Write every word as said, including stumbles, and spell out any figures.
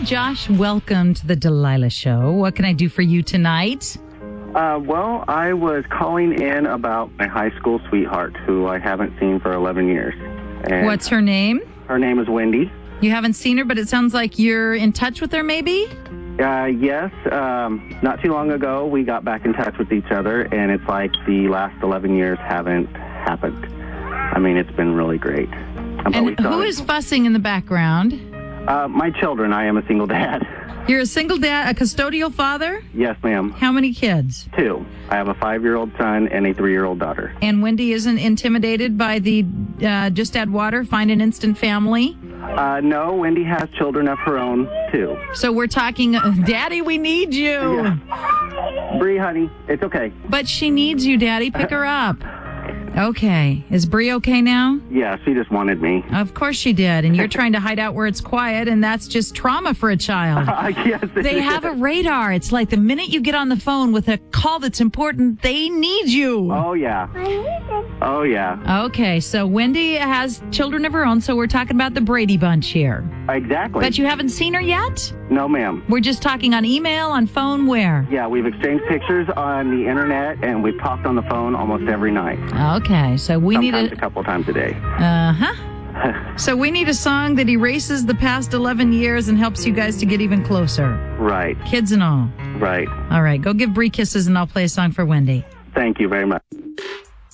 Josh. Welcome to the Delilah Show. What can I do for you tonight? Uh, well, I was calling in about my high school sweetheart, who I haven't seen for eleven years. And What's her name? Her name is Wendy. You haven't seen her, but it sounds like you're in touch with her, maybe? Uh, yes. Um, not too long ago, we got back in touch with each other, and it's like the last eleven years haven't happened. I mean, it's been really great. But we And who started- is fussing in the background? Uh, my children. I am a single dad. You're a single dad, a custodial father? Yes, ma'am. How many kids? Two. I have a five-year-old son and a three-year-old daughter. And Wendy isn't intimidated by the uh, just add water, find an instant family? Uh, no, Wendy has children of her own, too. So we're talking, uh, Daddy, we need you. Yeah. Bree, honey, it's okay. But she needs you, Daddy. Pick her up. Okay. Is Bree okay now? Yeah, she just wanted me. Of course she did. And you're trying to hide out where it's quiet, and that's just trauma for a child. I guess it They is. have a radar. It's like the minute you get on the phone with a call that's important, they need you. Oh, yeah. Oh, yeah. Okay, so Wendy has children of her own, so we're talking about the Brady Bunch here. Exactly. But you haven't seen her yet? No, ma'am. We're just talking on email, on phone, where? Yeah, we've exchanged pictures on the internet, and we've talked on the phone almost every night. Okay, so we need Sometimes a... a couple times a day. Uh-huh. So we need a song that erases the past eleven years and helps you guys to get even closer. Right, Kids and all. right. All right, go give Bree kisses and I'll play a song for Wendy. Thank you very much.